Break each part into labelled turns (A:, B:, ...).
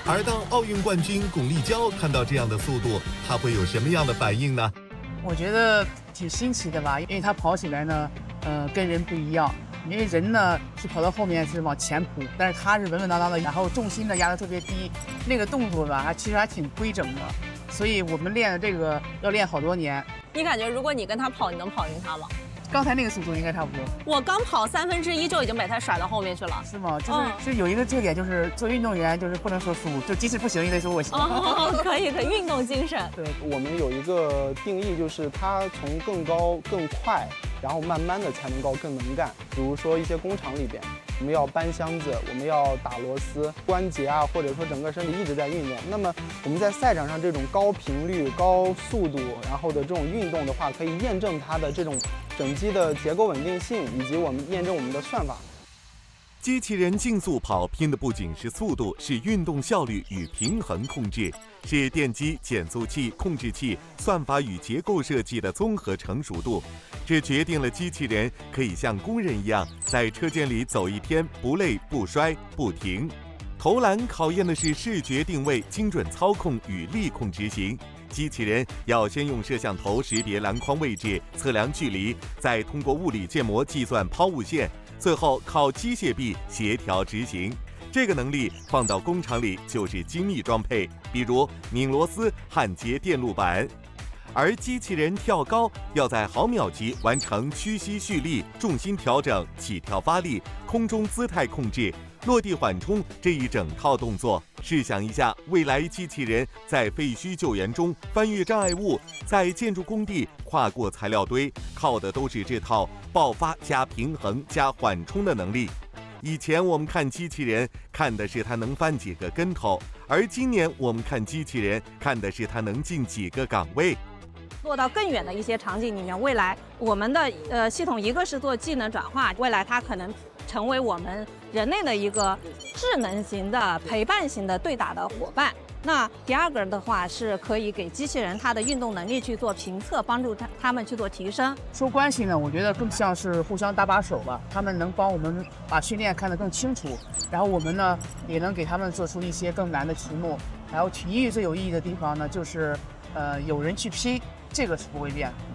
A: 而当奥运冠军巩立姣看到这样的速度，她会有什么样的反应呢？
B: 我觉得挺新奇的吧，因为她跑起来呢，跟人不一样。因为人呢是跑到后面是往前扑，但是她是稳稳当当的，然后重心呢压得特别低，那个动作吧，其实还挺规整的。所以我们练的这个要练好多年。
C: 你感觉如果你跟她跑，你能跑赢她吗？
B: 刚才那个速度应该差不多。
C: 我刚跑1/3就已经把她甩到后面去了。
B: 是吗？就是有一个特点，就是做运动员就是不能说输，就即使不行也得说我行。
C: 可以，运动精神。
D: 对，我们有一个定义，就是它从更高更快，然后慢慢的才能够更能干。比如说一些工厂里边，我们要搬箱子，我们要打螺丝，关节啊，或者说整个身体一直在运动。那么我们在赛场上这种高频率、高速度，然后的这种运动的话，可以验证它的这种整机的结构稳定性，以及我们验证我们的算法。
A: 机器人竞速跑拼的不仅是速度，是运动效率与平衡控制，是电机、减速器、控制器、算法与结构设计的综合成熟度。这决定了机器人可以像工人一样，在车间里走一天不累、不摔、不停。投篮考验的是视觉定位、精准操控与力控执行。机器人要先用摄像头识别篮筐位置、测量距离，再通过物理建模计算抛物线，最后靠机械臂协调执行。这个能力放到工厂里就是精密装配，比如拧螺丝、焊接电路板。而机器人跳高要在毫秒级完成屈膝蓄力、重心调整、起跳发力、空中姿态控制、落地缓冲这一整套动作。试想一下，未来机器人在废墟救援中翻越障碍物，在建筑工地跨过材料堆，靠的都是这套爆发加平衡加缓冲的能力。以前我们看机器人看的是它能翻几个跟头，而今年我们看机器人看的是它能进几个岗位。
C: 落到更远的一些场景里面，未来我们的系统一个是做技能转化，未来它可能成为我们人类的一个智能型的陪伴型的对打的伙伴。那第二个的话是可以给机器人它的运动能力去做评测，帮助他们去做提升。
B: 说关系呢，我觉得更像是互相搭把手吧，他们能帮我们把训练看得更清楚，然后我们呢也能给他们做出一些更难的题目。然后体育最有意义的地方呢，就是有人去拼，这个是不会变的。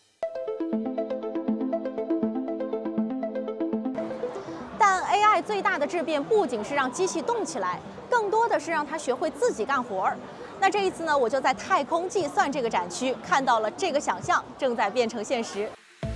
C: 但 AI 最大的质变不仅是让机器动起来，更多的是让它学会自己干活儿。那这一次呢，我就在太空计算这个展区看到了这个想象正在变成现实。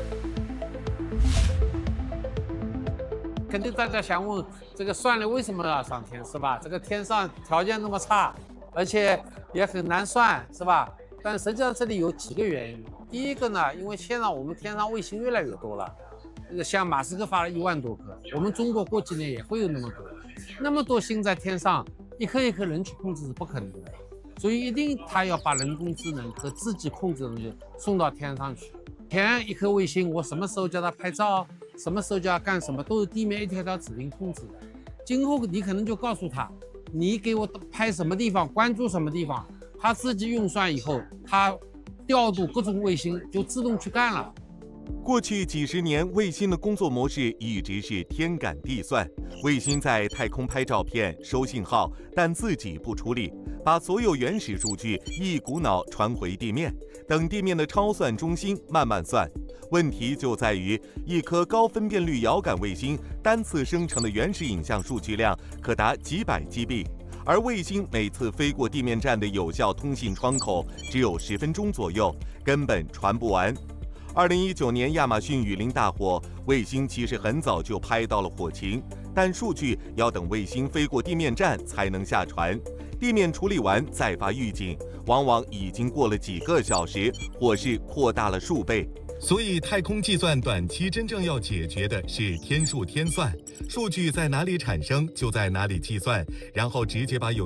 E: 肯定大家想问，这个算力为什么要上天，是吧？这个天上条件那么差，而且也很难算，是吧？但实际上这里有几个原因。第一个呢，因为现在我们天上卫星越来越多了，像马斯克发了1万多颗，我们中国过几年也会有那么多星在天上，一颗一颗人去控制是不可能的，所以一定他要把人工智能和自己控制的东西送到天上去。天一颗卫星，我什么时候叫它拍照，什么时候叫它干什么，都是地面一条条指令控制的。今后你可能就告诉他，你给我拍什么地方，关注什么地方，他自己运算以后，他调度各种卫星就自动去干了。
A: 过去几十年，卫星的工作模式一直是天感地算。卫星在太空拍照片、收信号，但自己不处理，把所有原始数据一股脑传回地面，等地面的超算中心慢慢算。问题就在于，一颗高分辨率遥感卫星单次生成的原始影像数据量可达几百 GB， 而卫星每次飞过地面站的有效通信窗口只有10分钟左右，根本传不完。2019年亚马逊雨林大火，卫星其实很早就拍到了火情，但数据要等卫星飞过地面站才能下传，地面处理完再发预警，往往已经过了几个小时，火势扩大了数倍。所以，太空计算短期真正要解决的是天数天算，数据在哪里产生就在哪里计算，然后直接把有